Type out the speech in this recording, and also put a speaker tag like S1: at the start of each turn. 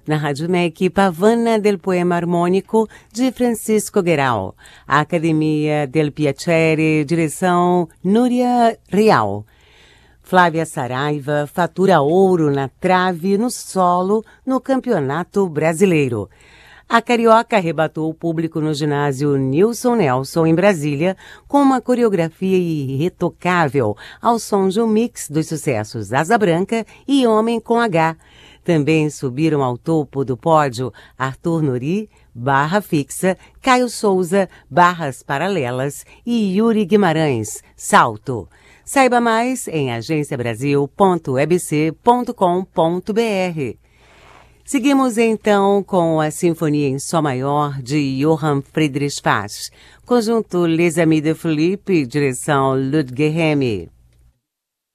S1: Na Rádio MEC, Pavana del Poema Harmônico, de Francisco Guerral. A Academia del Piacere, direção Núria Real. Flávia Saraiva fatura ouro na trave, no solo, no Campeonato Brasileiro. A carioca arrebatou o público no ginásio Nilson Nelson, em Brasília, com uma coreografia irretocável, ao som de um mix dos sucessos Asa Branca e Homem com H. Também subiram ao topo do pódio Arthur Nori, barra fixa, Caio Souza, barras paralelas e Yuri Guimarães, salto. Saiba mais em agenciabrasil.ebc.com.br. Seguimos então com a Sinfonia em Sol Maior de Johann Friedrich Fass, conjunto Les Amis de Philippe, direção Ludger Hemy.